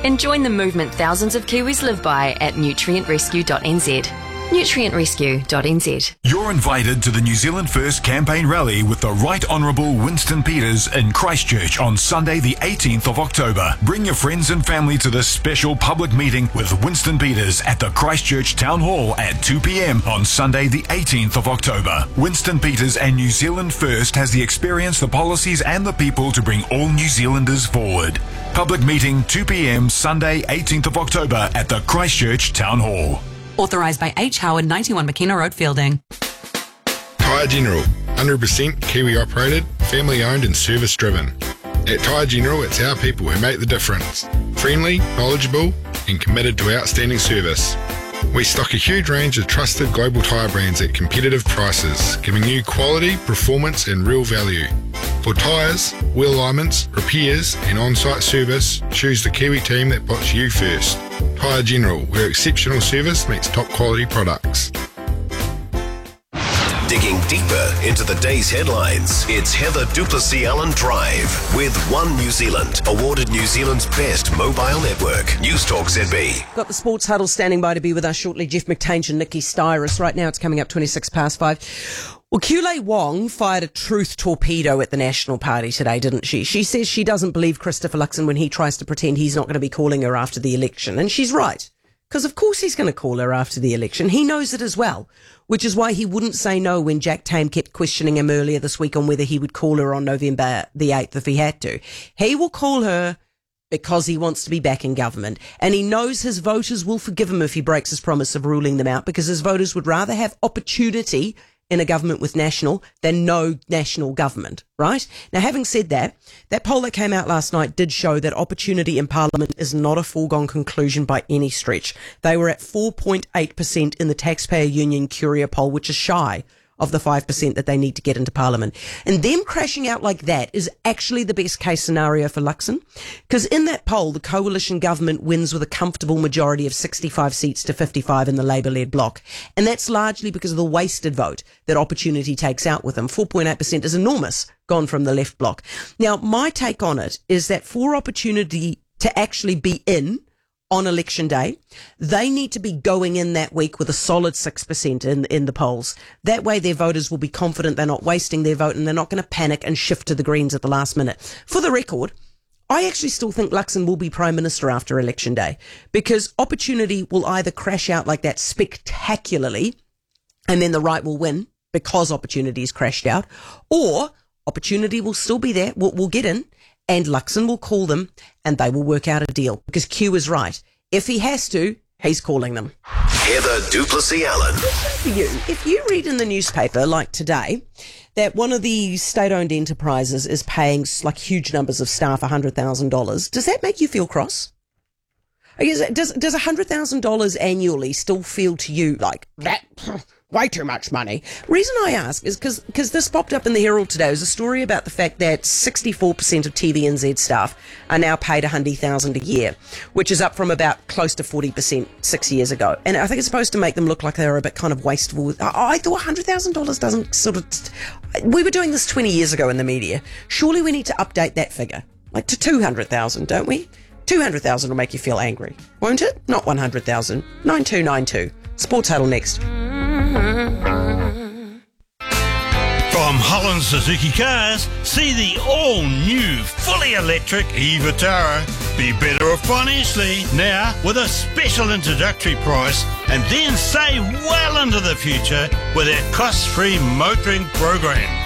and join the movement thousands of Kiwis live by at nutrientrescue.nz. nutrientrescue.nz. You're invited to the New Zealand First campaign rally with the Right Honourable Winston Peters in Christchurch on Sunday the 18th of October. Bring your friends and family to this special public meeting with Winston Peters at the Christchurch Town Hall at 2 p.m. on Sunday the 18th of October. Winston Peters and New Zealand First has the experience, the policies and the people to bring all New Zealanders forward. Public meeting 2 p.m. Sunday 18th of October at the Christchurch Town Hall. Authorised by H. Howard, 91 McKenna Road, Fielding. Tyre General, 100% Kiwi operated, family owned and service driven. At Tyre General, it's our people who make the difference. Friendly, knowledgeable and committed to outstanding service. We stock a huge range of trusted global tyre brands at competitive prices, giving you quality, performance and real value. For tyres, wheel alignments, repairs and on-site service, choose the Kiwi team that puts you first. Tyre General, where exceptional service meets top quality products. Digging deeper into the day's headlines, it's Heather Duplessis-Allen Drive with One New Zealand, awarded New Zealand's best mobile network. Newstalk ZB. Got the Sports Huddle standing by to be with us shortly. Jeff McTainch and Nikki Styris. Right now it's coming up 5:26. Well, Kulei Wong fired a truth torpedo at the National Party today, didn't she? She says she doesn't believe Christopher Luxon when he tries to pretend he's not going to be calling her after the election. And she's right. Because of course he's going to call her after the election. He knows it as well, which is why he wouldn't say no when Jack Tame kept questioning him earlier this week on whether he would call her on November the 8th if he had to. He will call her because he wants to be back in government. And he knows his voters will forgive him if he breaks his promise of ruling them out, because his voters would rather have opportunity in a government with national than no national government, right? Now, having said that, that poll that came out last night did show that opportunity in Parliament is not a foregone conclusion by any stretch. They were at 4.8% in the Taxpayer Union Curia poll, which is shy of the 5% that they need to get into Parliament. And them crashing out like that is actually the best case scenario for Luxon, because in that poll, the coalition government wins with a comfortable majority of 65 seats to 55 in the Labour-led bloc. And that's largely because of the wasted vote that Opportunity takes out with them. 4.8% is enormous, gone from the left bloc. Now, my take on it is that for Opportunity to actually be in on election day, they need to be going in that week with a solid 6% in the polls. That way their voters will be confident they're not wasting their vote and they're not going to panic and shift to the Greens at the last minute. For the record, I actually still think Luxon will be Prime Minister after election day, because Opportunity will either crash out like that spectacularly and then the right will win because Opportunity is crashed out, or Opportunity will still be there, will get in, and Luxon will call them and they will work out a deal, because Q is right. If he has to, he's calling them. Heather Duplessis-Allen. For you, if you read in the newspaper, like today, that one of the state-owned enterprises is paying like huge numbers of staff $100,000, does that make you feel cross? I guess, does $100,000 annually still feel to you like that? Way too much money. Reason I ask is because this popped up in the Herald today. It was a story about the fact that 64% of TVNZ staff are now paid $100,000 a year, which is up from about close to 40% 6 years ago. And I think it's supposed to make them look like they're a bit kind of wasteful. I thought $100,000 doesn't sort of... We were doing this 20 years ago in the media. Surely we need to update that figure, like to 200,000, don't we? 200,000 will make you feel angry, won't it? Not 100,000. 9292. Sports Huddle next. From Holland Suzuki Cars, see the all-new, fully electric e-Vitara. Be better off financially now with a special introductory price, and then save well into the future with our cost-free motoring program.